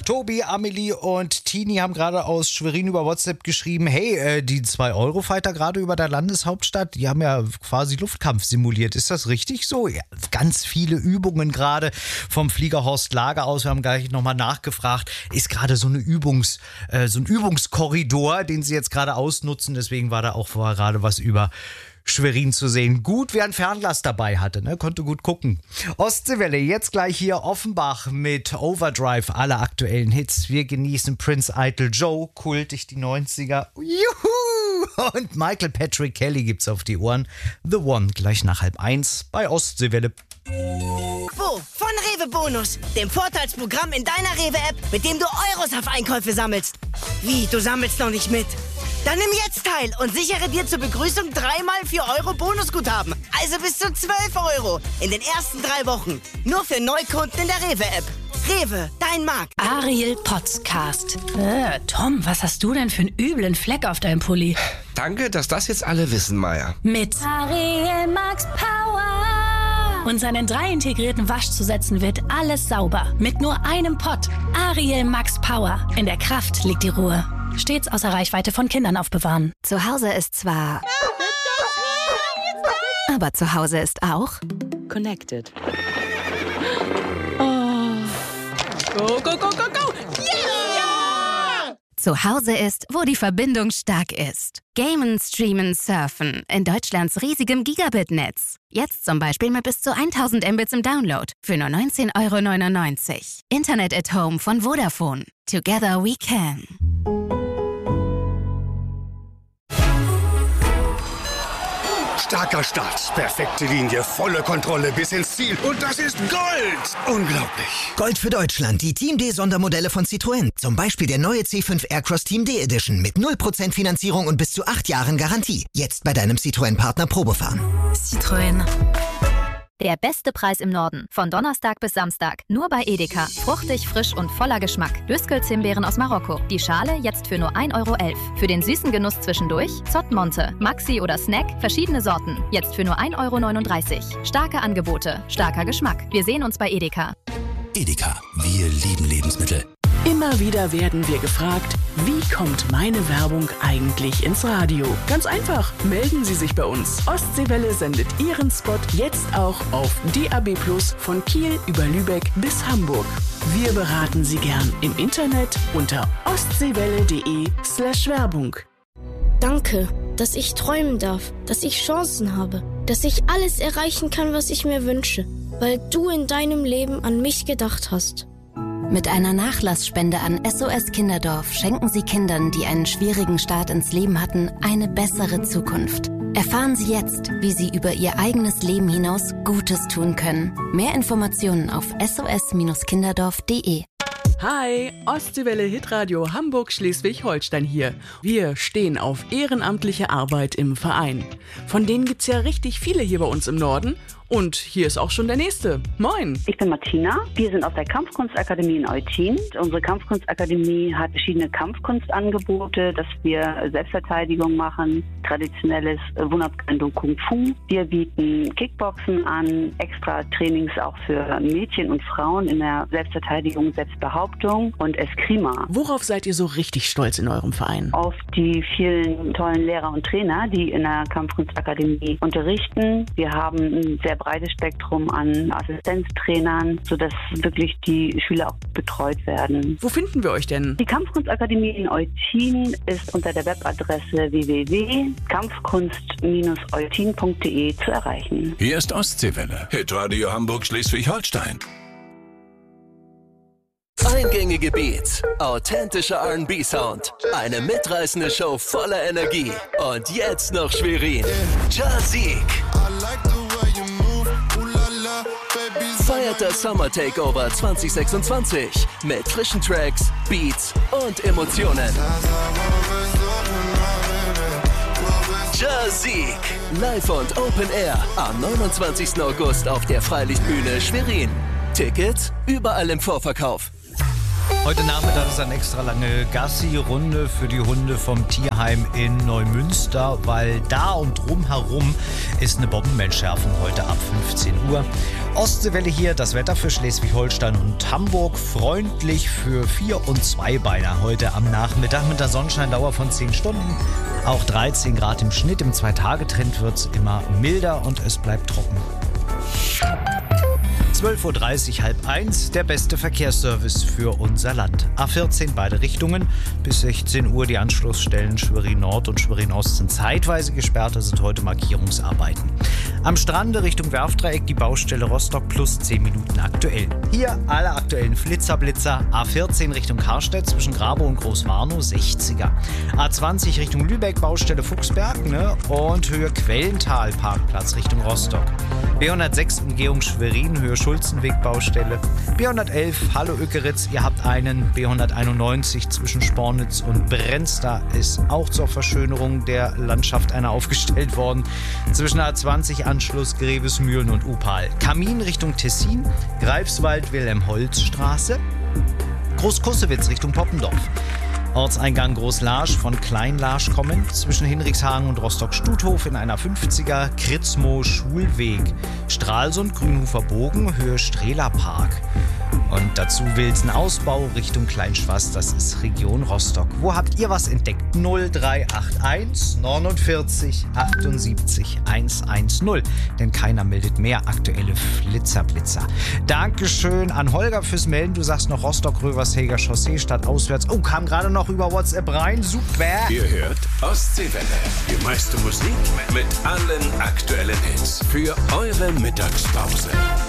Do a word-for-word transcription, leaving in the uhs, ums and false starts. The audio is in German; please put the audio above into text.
Tobi, Amelie und Tini haben gerade aus Schwerin über WhatsApp geschrieben, hey, äh, die zwei Euro Fighter gerade über der Landeshauptstadt, die haben ja quasi Luftkampf simuliert. Ist das richtig so? Ja, ganz viele Übungen gerade vom Flieger Horst Lager aus. Wir haben gleich nochmal nachgefragt. Ist gerade so eine Übungs, äh, so ein Übungskorridor, den sie jetzt gerade ausnutzen. Deswegen war da auch vorher gerade was über Schwerin zu sehen. Gut, wer ein Fernglas dabei hatte, ne? Konnte gut gucken. Ostseewelle, jetzt gleich hier Offenbach mit Overdrive, alle aktuellen Hits. Wir genießen Prince Idol Joe, kultig die neunziger. Juhu! Und Michael Patrick Kelly gibt's auf die Ohren. The One, gleich nach halb eins bei Ostseewelle. Wo? Von Rewe Bonus, dem Vorteilsprogramm in deiner Rewe-App, mit dem du Euros auf Einkäufe sammelst. Wie, du sammelst noch nicht mit? Dann nimm jetzt teil und sichere dir zur Begrüßung dreimal vier Euro Bonusguthaben. Also bis zu zwölf Euro in den ersten drei Wochen. Nur für Neukunden in der Rewe-App. Rewe, dein Markt. Ariel Podcast. Äh, Tom, was hast du denn für einen üblen Fleck auf deinem Pulli? Danke, dass das jetzt alle wissen, Maya. Mit Ariel Max Power. Und seinen drei integrierten Waschzusätzen wird alles sauber. Mit nur einem Pott. Ariel Max Power. In der Kraft liegt die Ruhe. Stets außer Reichweite von Kindern aufbewahren. Zu Hause ist zwar... aber zu Hause ist auch... Connected. Oh. Go, go, go, go, go! Yeah! Zu Hause ist, wo die Verbindung stark ist. Gamen, streamen, surfen. In Deutschlands riesigem Gigabit-Netz. Jetzt zum Beispiel mit bis zu tausend Mbits im Download. Für nur neunzehn Euro neunundneunzig. Internet at Home von Vodafone. Together we can. Starker Start, perfekte Linie, volle Kontrolle bis ins Ziel. Und das ist Gold! Unglaublich. Gold für Deutschland, die Team D-Sondermodelle von Citroën. Zum Beispiel der neue C fünf Aircross Team D Edition mit null Prozent Finanzierung und bis zu acht Jahren Garantie. Jetzt bei deinem Citroën-Partner Probefahren. Citroën. Der beste Preis im Norden. Von Donnerstag bis Samstag. Nur bei Edeka. Fruchtig, frisch und voller Geschmack. Döskel-Himbeeren aus Marokko. Die Schale jetzt für nur ein Euro elf. Für den süßen Genuss zwischendurch Zott-Monte, Maxi oder Snack. Verschiedene Sorten. Jetzt für nur ein Euro neununddreißig. Starke Angebote. Starker Geschmack. Wir sehen uns bei Edeka. Edeka. Wir lieben Lebensmittel. Immer wieder werden wir gefragt, wie kommt meine Werbung eigentlich ins Radio? Ganz einfach, melden Sie sich bei uns. Ostseewelle sendet Ihren Spot jetzt auch auf D A B plus, von Kiel über Lübeck bis Hamburg. Wir beraten Sie gern im Internet unter ostseewelle.de slash Werbung. Danke, dass ich träumen darf, dass ich Chancen habe, dass ich alles erreichen kann, was ich mir wünsche, weil du in deinem Leben an mich gedacht hast. Mit einer Nachlassspende an S O S Kinderdorf schenken Sie Kindern, die einen schwierigen Start ins Leben hatten, eine bessere Zukunft. Erfahren Sie jetzt, wie Sie über Ihr eigenes Leben hinaus Gutes tun können. Mehr Informationen auf s o s kinderdorf punkt de. Hi, Ostseewelle Hitradio Hamburg-Schleswig-Holstein hier. Wir stehen auf ehrenamtliche Arbeit im Verein. Von denen gibt's ja richtig viele hier bei uns im Norden. Und hier ist auch schon der Nächste. Moin. Ich bin Martina. Wir sind aus der Kampfkunstakademie in Eutin. Unsere Kampfkunstakademie hat verschiedene Kampfkunstangebote, dass wir Selbstverteidigung machen, traditionelles Wunderkendo Kung Fu. Wir bieten Kickboxen an, extra Trainings auch für Mädchen und Frauen in der Selbstverteidigung, Selbstbehauptung und Eskrima. Worauf seid ihr so richtig stolz in eurem Verein? Auf die vielen tollen Lehrer und Trainer, die in der Kampfkunstakademie unterrichten. Wir haben ein sehr breites Spektrum an Assistenztrainern, sodass wirklich die Schüler auch betreut werden. Wo finden wir euch denn? Die Kampfkunstakademie in Eutin ist unter der Webadresse w w w punkt kampfkunst eutin punkt de zu erreichen. Hier ist Ostseewelle, Hitradio Hamburg-Schleswig-Holstein. Eingängige Beats, authentischer R and B-Sound, eine mitreißende Show voller Energie und jetzt noch Schwerin. Jazik feiert das Summer Takeover zwanzig sechsundzwanzig mit frischen Tracks, Beats und Emotionen. Jazik, live und Open Air am neunundzwanzigsten August auf der Freilichtbühne Schwerin. Tickets überall im Vorverkauf. Heute Nachmittag ist eine extra lange Gassi-Runde für die Hunde vom Tierheim in Neumünster, weil da und drumherum ist eine Bombenentschärfung heute ab fünfzehn Uhr. Ostseewelle hier, das Wetter für Schleswig-Holstein und Hamburg freundlich für Vier- und Zweibeiner heute am Nachmittag mit der Sonnenscheindauer von zehn Stunden. Auch dreizehn Grad im Schnitt. Im Zwei-Tage-Trend wird es immer milder und es bleibt trocken. zwölf Uhr dreißig, halb eins, der beste Verkehrsservice für unser Land. A vierzehn beide Richtungen, bis sechzehn Uhr die Anschlussstellen Schwerin Nord und Schwerin Ost sind zeitweise gesperrt, da sind heute Markierungsarbeiten. Am Strande Richtung Werftdreieck die Baustelle Rostock plus zehn Minuten aktuell. Hier alle aktuellen Flitzerblitzer. A vierzehn Richtung Karstedt zwischen Grabow und Großwarnow sechziger. A zwanzig Richtung Lübeck Baustelle Fuchsberg, ne? Und Höhe Quellental Parkplatz Richtung Rostock. B hundertsechs Umgehung Schwerin, Höhe Schulzenweg Baustelle. B hundertelf Halle Ökeritz, ihr habt einen. B hunderteinundneunzig zwischen Spornitz und Brenz, da ist auch zur Verschönerung der Landschaft einer aufgestellt worden. Zwischen A zwanzig Anschluss Grevesmühlen und Upal. Kamin Richtung Tessin, Greifswald Wilhelm-Holz-Straße. Großkussewitz Richtung Poppendorf. Ortseingang Großlarsch von Kleinlarsch kommend, zwischen Hinrichshagen und Rostock-Stuthof in einer fünfziger, Kritzmo Schulweg, Stralsund, Grünhofer Bogen, Höhe Strehler Park. Und dazu Wilsen Ausbau Richtung Kleinschwaß, das ist Region Rostock. Wo habt ihr was entdeckt? null drei acht eins neunundvierzig achtundsiebzig hundertzehn. Denn keiner meldet mehr aktuelle Flitzerblitzer. Dankeschön an Holger fürs Melden. Du sagst noch Rostock-Röversheger Chaussee statt auswärts. Oh, kam gerade noch über WhatsApp rein. Super. Ihr hört Ostseewelle. Die meiste Musik mit allen aktuellen Hits für eure Mittagspause.